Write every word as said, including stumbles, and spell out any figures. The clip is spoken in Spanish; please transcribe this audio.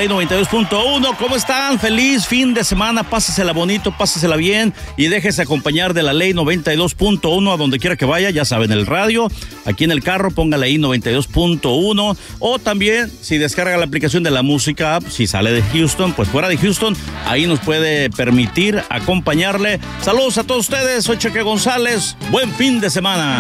Ley noventa y dos punto uno. ¿Cómo están? Feliz fin de semana, pásesela bonito, pásesela bien y déjese acompañar de la Ley noventa y dos punto uno a donde quiera que vaya, ya saben, el radio, aquí en el carro, ponga la Ley noventa y dos punto uno, o también si descarga la aplicación de la Música App, si sale de Houston, pues fuera de Houston, ahí nos puede permitir acompañarle. Saludos a todos ustedes, soy Cheque González, buen fin de semana.